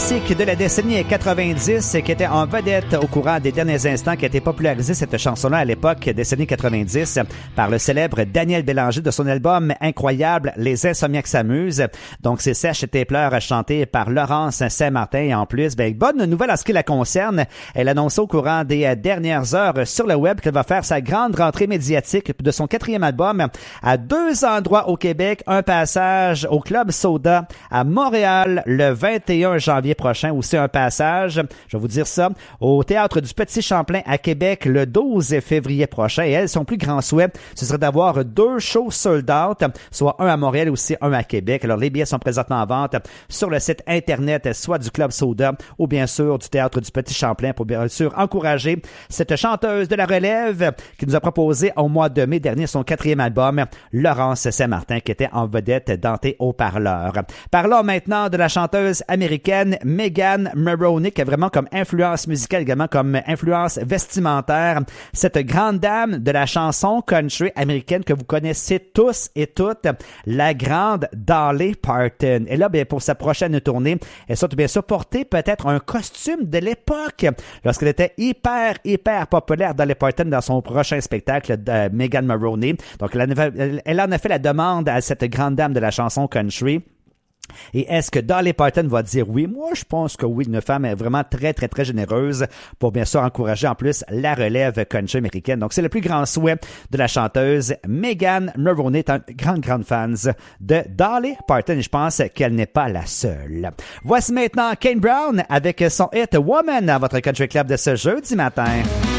classique de la décennie 90 qui était en vedette au courant des derniers instants, qui a été popularisé cette chanson-là à l'époque, décennie 90, par le célèbre Daniel Bélanger de son album incroyable Les Insomniaques s'amusent. Donc c'est Sèche et tes pleurs chanté par Laurence Saint-Martin. Et en plus, bonne nouvelle en ce qui la concerne. Elle annonçait au courant des dernières heures sur le web qu'elle va faire sa grande rentrée médiatique de son 4e album à 2 endroits au Québec. Un passage au Club Soda à Montréal le 21 janvier prochain. Aussi un passage, je vais vous dire ça, au Théâtre du Petit Champlain à Québec le 12 février prochain. Et elle, son plus grand souhait, ce serait d'avoir 2 shows sold out, soit un à Montréal et aussi un à Québec. Alors, les billets sont présentement en vente sur le site Internet, soit du Club Soda ou bien sûr du Théâtre du Petit Champlain, pour bien sûr encourager cette chanteuse de la relève qui nous a proposé au mois de mai dernier son 4e album, Laurence Saint-Martin, qui était en vedette dans tes haut-parleurs. Parlons maintenant de la chanteuse américaine Megan Maroney, qui a vraiment comme influence musicale, également comme influence vestimentaire, cette grande dame de la chanson country américaine que vous connaissez tous et toutes, la grande Dolly Parton. Et là, bien, pour sa prochaine tournée, elle souhaite bien sûr porter peut-être un costume de l'époque, lorsqu'elle était hyper populaire, Dolly Parton, dans son prochain spectacle de Megan Maroney. Donc, elle en a fait la demande à cette grande dame de la chanson country. Et est-ce que Dolly Parton va dire oui? Moi, je pense que oui, une femme est vraiment très généreuse pour bien sûr encourager en plus la relève country américaine. Donc, c'est le plus grand souhait de la chanteuse Megan Maroney, est un grande fan de Dolly Parton, et je pense qu'elle n'est pas la seule. Voici maintenant Kane Brown avec son hit Woman à votre Country Club de ce jeudi matin.